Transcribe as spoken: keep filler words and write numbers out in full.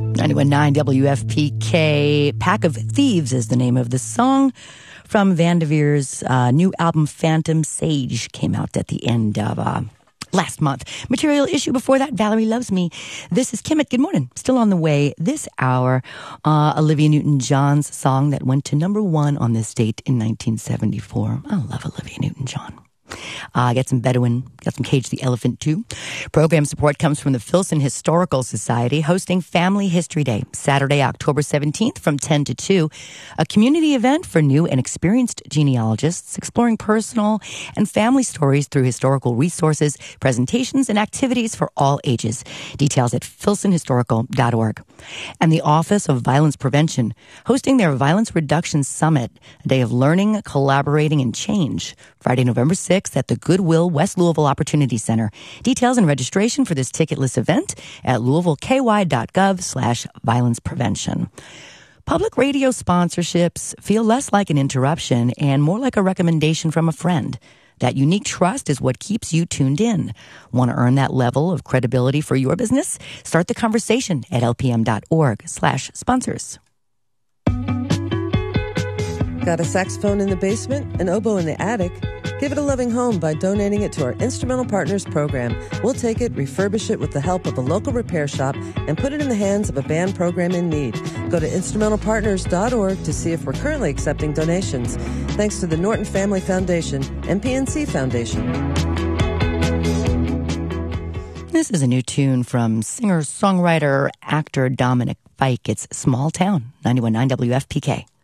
ninety-one point nine W F P K. Pack of Thieves is the name of the song from Vanderveer's uh, new album Phantom Sage. Came out at the end of uh, last month. Material issue before that, Valerie Loves Me. This is Kimmit. Good morning. Still on the way this hour. Uh, Olivia Newton-John's song that went to number one on this date in nineteen seventy-four. I love Olivia Newton-John. Uh, get some Bedouin, got some Cage the Elephant too. Program support comes from the Filson Historical Society, hosting Family History Day, Saturday, October seventeenth from ten to two, a community event for new and experienced genealogists exploring personal and family stories through historical resources, presentations, and activities for all ages. Details at filson historical dot org. And the Office of Violence Prevention, hosting their Violence Reduction Summit, a day of learning, collaborating, and change, Friday, November sixth at the Goodwill West Louisville Opportunity Center. Details and registration for this ticketless event at louisvilleky.gov slash violence prevention. Public radio sponsorships feel less like an interruption and more like a recommendation from a friend. That unique trust is what keeps you tuned in. Want to earn that level of credibility for your business? Start the conversation at lpm.org slash sponsors. Got a saxophone in the basement, an oboe in the attic? Give it a loving home by donating it to our Instrumental Partners program. We'll take it, refurbish it with the help of a local repair shop, and put it in the hands of a band program in need. Go to instrumental partners dot org to see if we're currently accepting donations. Thanks to the Norton Family Foundation and P N C Foundation. This is a new tune from singer, songwriter, actor Dominic Fike. It's Small Town, ninety-one point nine W F P K.